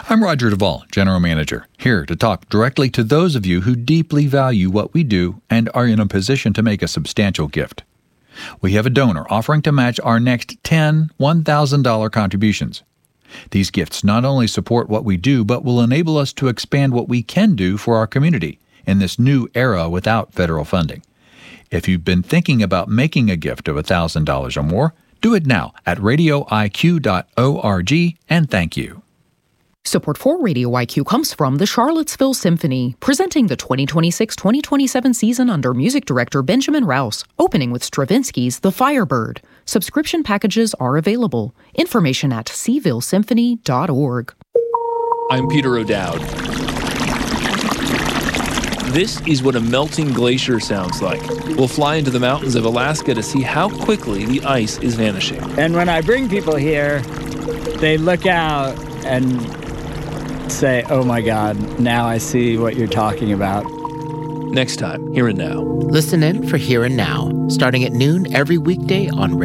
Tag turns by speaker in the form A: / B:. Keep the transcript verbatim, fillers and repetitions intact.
A: I'm Roger Duvall, General Manager, here to talk directly to those of you who deeply value what we do and are in a position to make a substantial gift. We have a donor offering to match our next ten one thousand dollars contributions. These gifts not only support what we do, but will enable us to expand what we can do for our community in this new era without federal funding. If you've been thinking about making a gift of one thousand dollars or more, do it now at radio I Q dot org, and thank you.
B: Support for Radio I Q comes from the Charlottesville Symphony, presenting the twenty twenty-six twenty twenty-seven season under music director Benjamin Rouse, opening with Stravinsky's The Firebird. Subscription packages are available. Information at seville symphony dot org.
C: I'm Peter O'Dowd. This is what a melting glacier sounds like. We'll fly into the mountains of Alaska to see how quickly the ice is vanishing.
D: And when I bring people here, they look out and say, oh my God, now I see what you're talking about.
C: Next time, Here and Now.
E: Listen in for Here and Now, starting at noon every weekday on